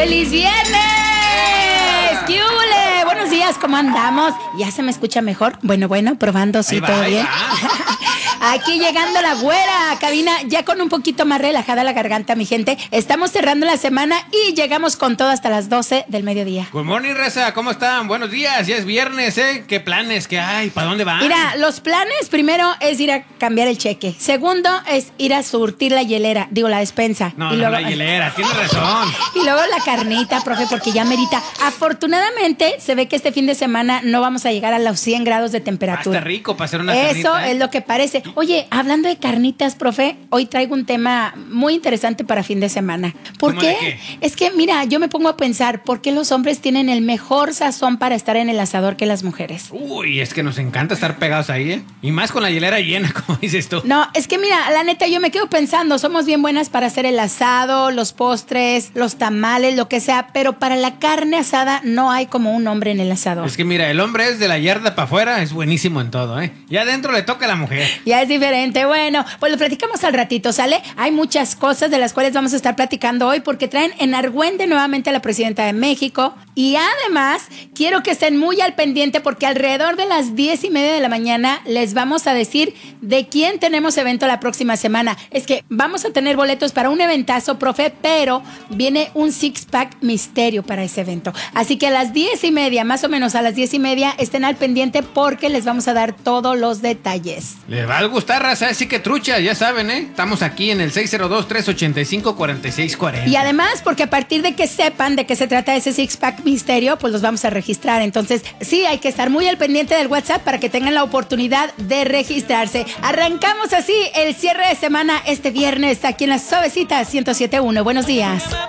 ¡Feliz viernes! ¡Qué hule! Buenos días, ¿cómo andamos? ¿Ya se me escucha mejor? Bueno, probando, sí, todo bien. Aquí llegando la güera, cabina, ya con un poquito más relajada la garganta, mi gente. Estamos cerrando la semana y llegamos con todo hasta las 12 del mediodía. Good morning, raza, ¿cómo están? Buenos días, ya es viernes, ¿eh? ¿Qué planes? ¿Qué hay? ¿Para dónde van? Mira, los planes, primero es ir a cambiar el cheque. Segundo es ir a surtir la hielera, digo, la despensa. No, y no, luego, la hielera, tienes razón. Y luego la carnita, profe, porque ya merita. Afortunadamente, se ve que este fin de semana no vamos a llegar a los 100 grados de temperatura. Está rico para hacer una carnita. Eso es lo que parece. Oye, hablando de carnitas, profe, hoy traigo un tema muy interesante para fin de semana. ¿Por qué? ¿De qué? Es que, mira, yo me pongo a pensar, ¿por qué los hombres tienen el mejor sazón para estar en el asador que las mujeres? Uy, es que nos encanta estar pegados ahí, ¿eh? Y más con la hielera llena, como dices tú. No, es que mira, la neta, yo me quedo pensando, somos bien buenas para hacer el asado, los postres, los tamales, lo que sea, pero para la carne asada no hay como un hombre en el asador. Es que mira, el hombre es de la yarda para afuera, es buenísimo en todo, ¿eh? Y adentro le toca a la mujer. Ya es diferente. Bueno, pues lo platicamos al ratito, ¿sale? Hay muchas cosas de las cuales vamos a estar platicando hoy porque traen en argüende nuevamente a la presidenta de México. Y además, quiero que estén muy al pendiente porque alrededor de las 10:30 de la mañana les vamos a decir de quién tenemos evento la próxima semana. Es que vamos a tener boletos para un eventazo, profe, pero viene un six-pack misterio para ese evento. Así que a las 10:30, más o menos a las 10:30, estén al pendiente porque les vamos a dar todos los detalles. Les va a gustar, raza, así que trucha, ya saben, ¿eh? Estamos aquí en el 602-385-4640. Y además, porque a partir de que sepan de qué se trata ese six-pack misterio, pues los vamos a registrar. Entonces, sí, hay que estar muy al pendiente del WhatsApp para que tengan la oportunidad de registrarse. Arrancamos así el cierre de semana este viernes aquí en la Suavecita 107.1. Buenos días.